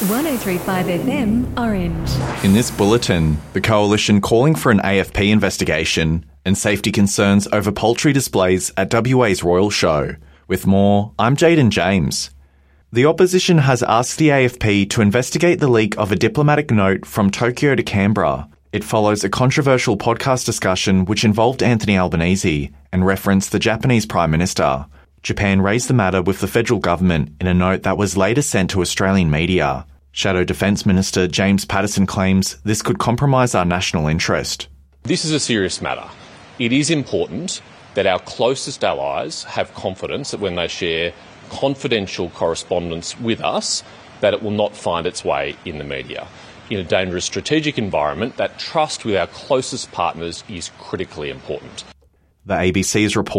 103.5 FM Orange. In this bulletin, the Coalition calling for an AFP investigation and safety concerns over poultry displays at WA's Royal Show. With more, I'm Jaden James. The opposition has asked the AFP to investigate the leak of a diplomatic note from Tokyo to Canberra. It follows a controversial podcast discussion which involved Anthony Albanese and referenced the Japanese Prime Minister. Japan raised the matter with the federal government in a note that was later sent to Australian media. Shadow Defence Minister James Paterson claims this could compromise our national interest. This is a serious matter. It is important that our closest allies have confidence that when they share confidential correspondence with us, that it will not find its way in the media. In a dangerous strategic environment, that trust with our closest partners is critically important. The ABC's report